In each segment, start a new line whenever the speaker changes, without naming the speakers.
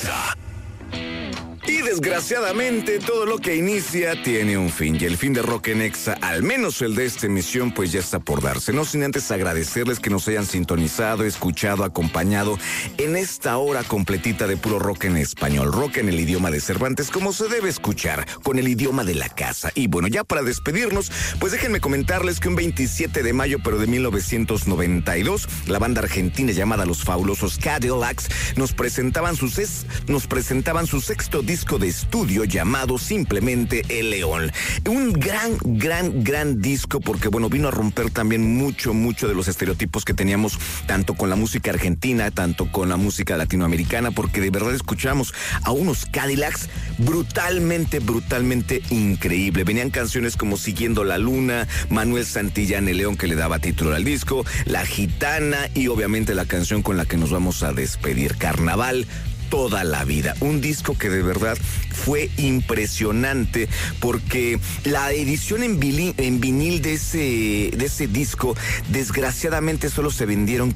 Exa. Y desgraciadamente todo lo que inicia tiene un fin, y el fin de Rock en Exa, al menos el de esta emisión, pues ya está por darse. No sin antes agradecerles que nos hayan sintonizado, escuchado, acompañado en esta hora completita de puro rock en español, rock en el idioma de Cervantes, como se debe escuchar, con el idioma de la casa. Y bueno, ya para despedirnos, pues déjenme comentarles que un 27 de mayo, pero de 1992, la banda argentina llamada Los Fabulosos Cadillacs nos presentaban su sexto disco de estudio llamado simplemente El León. Un gran disco, porque bueno, vino a romper también mucho de los estereotipos que teníamos, tanto con la música argentina, tanto con la música latinoamericana, porque de verdad escuchamos a unos Cadillacs brutalmente increíble. Venían canciones como Siguiendo la Luna, Manuel Santillán El León, que le daba título al disco, La Gitana, y obviamente la canción con la que nos vamos a despedir, Carnaval toda la vida. Un disco que de verdad fue impresionante, porque la edición en vinil de ese disco, desgraciadamente solo se vendieron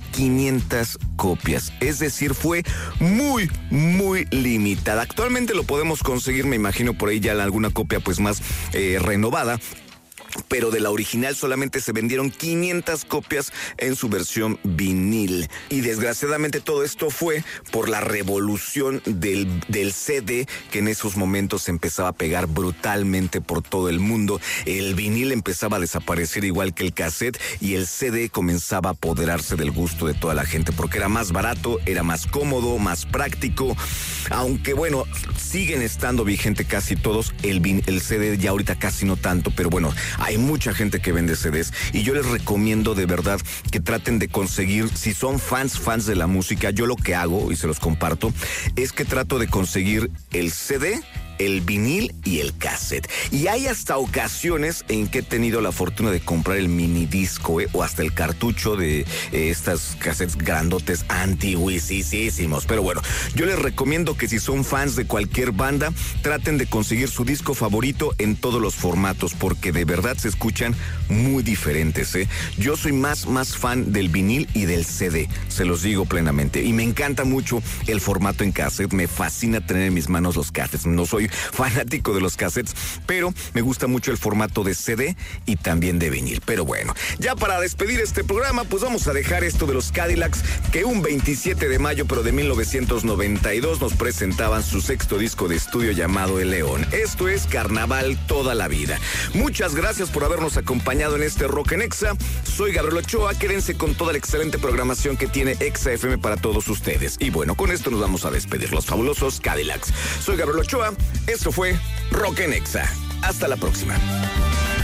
500 copias. Es decir, fue muy limitada. Actualmente lo podemos conseguir, me imagino, por ahí ya alguna copia pues más renovada, pero de la original solamente se vendieron 500 copias en su versión vinil. Y desgraciadamente todo esto fue por la revolución del CD, que en esos momentos se empezaba a pegar brutalmente por todo el mundo. El vinil empezaba a desaparecer igual que el cassette, y el CD comenzaba a apoderarse del gusto de toda la gente, porque era más barato, era más cómodo, más práctico. Aunque bueno, siguen estando vigente casi todos. El CD ya ahorita casi no tanto, pero bueno, hay mucha gente que vende CDs, y yo les recomiendo de verdad que traten de conseguir, si son fans de la música, yo lo que hago, y se los comparto, es que trato de conseguir el CD, el vinil y el cassette. Y hay hasta ocasiones en que he tenido la fortuna de comprar el mini disco, o hasta el cartucho de estas cassettes grandotes antiguísimos. Pero bueno, yo les recomiendo que si son fans de cualquier banda, traten de conseguir su disco favorito en todos los formatos, porque de verdad se escuchan muy diferentes, ¿eh? Yo soy más fan del vinil y del CD, se los digo plenamente. Y me encanta mucho el formato en cassette, me fascina tener en mis manos los cassettes. No soy fanático de los cassettes, pero me gusta mucho el formato de CD y también de vinil. Pero bueno, ya para despedir este programa, pues vamos a dejar esto de los Cadillacs, que un 27 de mayo, pero de 1992, nos presentaban su sexto disco de estudio llamado El León. Esto es Carnaval toda la vida. Muchas gracias por habernos acompañado en este Rock en Exa. Soy Gabriel Ochoa, quédense con toda la excelente programación que tiene Exa FM para todos ustedes. Y bueno, con esto nos vamos a despedir, Los Fabulosos Cadillacs. Soy Gabriel Ochoa. Esto fue Rock en Exa. Hasta la próxima.